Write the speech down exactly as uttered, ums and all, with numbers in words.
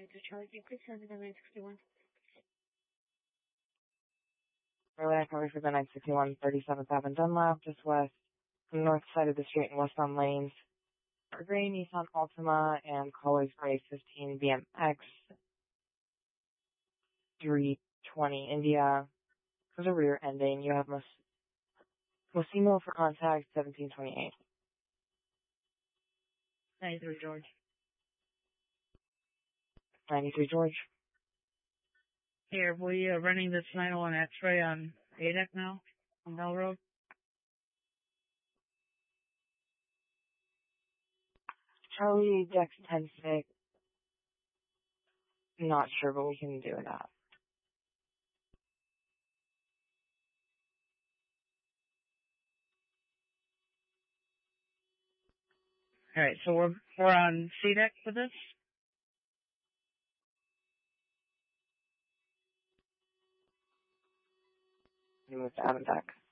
to Charlie, please send me the nine sixty-one. Relay recovery for the nine sixty-one, thirty-seventh Avenue Dunlap, just west from the north side of the street and westbound lanes. For gray Nissan Altima and Colors Gray fifteen B M X, three twenty India. For the rear ending, you have Mos Mosimo for contact, seventeen twenty-eight. ninety-three George. ninety-three George. Here, we are running this nine one X-ray on A D E C now, on Bell Road. Charlie, Dex ten six. Not sure, but we can do that. Alright, so we're, we're on C D E C for this? You move to Avenue Deck.